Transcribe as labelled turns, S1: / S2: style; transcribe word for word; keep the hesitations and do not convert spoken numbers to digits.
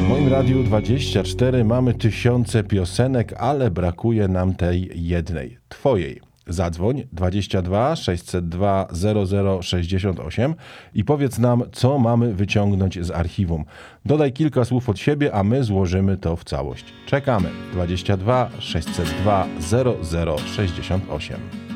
S1: W moim Radiu dwadzieścia cztery mamy tysiące piosenek, ale brakuje nam tej jednej, twojej. Zadzwoń dwadzieścia dwa sześćset dwa zero zero sześćdziesiąt osiem i powiedz nam, co mamy wyciągnąć z archiwum. Dodaj kilka słów od siebie, a my złożymy to w całość. Czekamy. dwadzieścia dwa sześćset dwa zero zero sześćdziesiąt osiem.